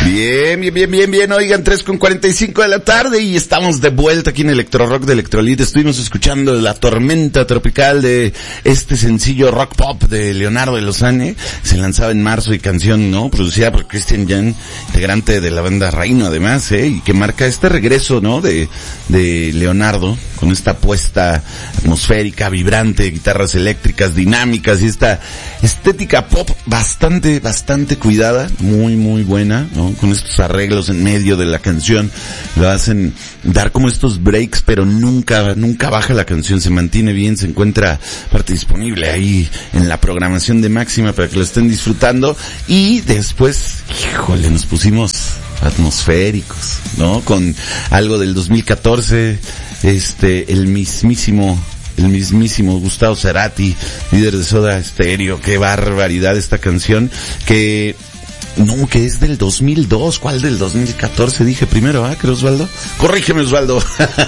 Bien. Oigan, 3:45 de la tarde y estamos de vuelta aquí en Electro Rock de Electrolit. Estuvimos escuchando La Tormenta Tropical de este sencillo rock pop de Leonardo de Lozane. Se lanzaba en marzo y canción, ¿no? Producida por Christian Jan, integrante de la banda Reino, además, y que marca este regreso, ¿no? De Leonardo, con esta puesta atmosférica, vibrante, guitarras eléctricas, dinámicas y esta estética pop bastante cuidada, muy buena, ¿no? Con estos arreglos en medio de la canción, lo hacen dar como estos breaks, pero nunca baja la canción, se mantiene bien, se encuentra parte disponible ahí en la programación de Máxima para que lo estén disfrutando. Y después, híjole, nos pusimos atmosféricos, ¿no? Con algo del 2014, el mismísimo Gustavo Cerati, líder de Soda Stereo. Qué barbaridad esta canción, que es del 2002. ¿Cuál del 2014? Dije primero, creo, Osvaldo. Corrígeme, Osvaldo.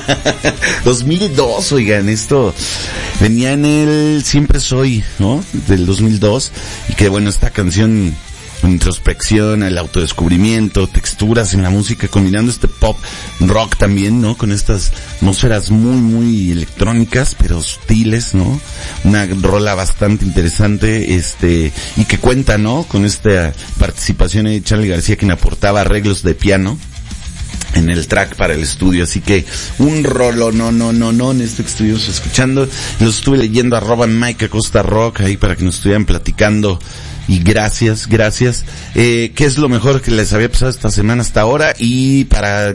2002, oigan, esto venía en el Siempre Soy, ¿no? Del 2002. Y que bueno, esta canción, introspección, el autodescubrimiento, texturas en la música, combinando este pop rock también, ¿no? Con estas atmósferas muy electrónicas, pero sutiles, ¿no? Una rola bastante interesante, y que cuenta, ¿no? Con esta participación de Charly García, quien aportaba arreglos de piano en el track para el estudio. Así que un rolo, no, en esto que estuvimos escuchando. Los estuve leyendo, @Mike Acosta Rock, ahí para que nos estuvieran platicando. Y gracias. ¿Qué es lo mejor que les había pasado esta semana hasta ahora? Y para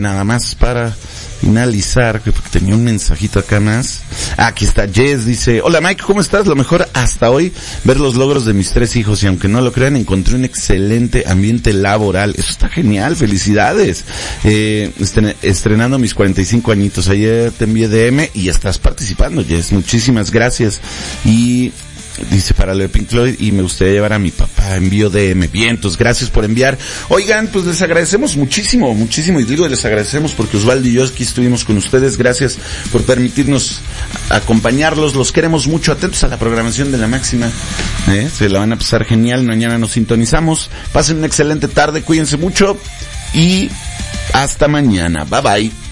finalizar, porque tenía un mensajito acá más. Aquí está, Jess dice: hola Mike, ¿cómo estás? Lo mejor hasta hoy, ver los logros de mis 3 hijos, y aunque no lo crean, encontré un excelente ambiente laboral. Eso está genial, felicidades. Estrenando mis 45 añitos, ayer te envié DM y estás participando, Jess, muchísimas gracias. Y dice, para lo de Pink Floyd, y me gustaría llevar a mi papá, envío DM. Bien, entonces gracias por enviar. Oigan, pues les agradecemos muchísimo, y digo, les agradecemos porque Osvaldo y yo aquí estuvimos con ustedes. Gracias por permitirnos acompañarlos, los queremos mucho. Atentos a la programación de La Máxima, se la van a pasar genial. Mañana nos sintonizamos. Pasen una excelente tarde, cuídense mucho y hasta mañana. Bye bye.